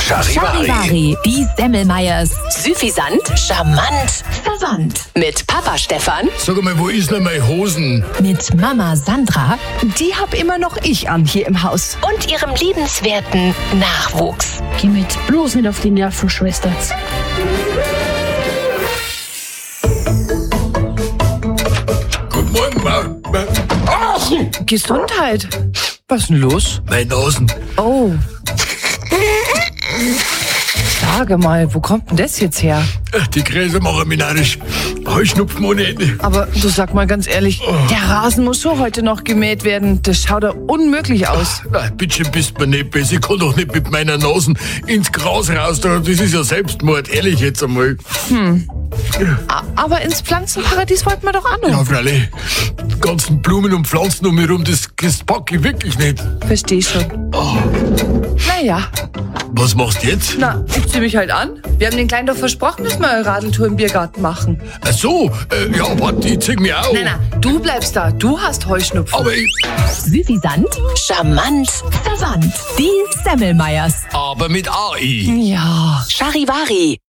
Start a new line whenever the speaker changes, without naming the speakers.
Charivari, die Semmelmeyers. Süffisant, charmant, verwandt. Mit Papa Stefan.
Sag mal, wo ist denn meine Hosen?
Mit Mama Sandra.
Die hab immer noch ich an hier im Haus.
Und ihrem liebenswerten Nachwuchs.
Geh mit, bloß nicht auf die Nerven, Schwester.
Guten Morgen, Ach,
Gesundheit. Was ist denn los?
meine Nasen.
Oh. Sage mal, wo kommt denn das jetzt her?
Die Gräser machen mich narrisch. Heuschnupfen ohne Ende.
Aber du sag mal ganz ehrlich, der Rasen muss schon heute noch gemäht werden. Das schaut ja unmöglich aus.
Nein, bitte bist mir nicht besser. Ich kann doch nicht mit meiner Nase ins Gras raus. Das ist ja Selbstmord, ehrlich jetzt einmal.
Aber ins Pflanzenparadies wollten wir doch auch noch.
Ja, freilich. Die ganzen Blumen und Pflanzen um mich herum, das pack ich wirklich nicht.
Versteh schon. Naja,
Was machst du jetzt?
na, ich zieh mich halt an. Wir haben den Kleinen doch versprochen, dass wir eine Radeltour im Biergarten machen.
Ach so, ja, warte, ich zieh mich auch.
Nein, du bleibst da. Du hast Heuschnupfen.
Aber ich...
Süffisant, charmant, verwandt. Die Semmelmeyers.
Aber mit AI.
Ja.
Charivari.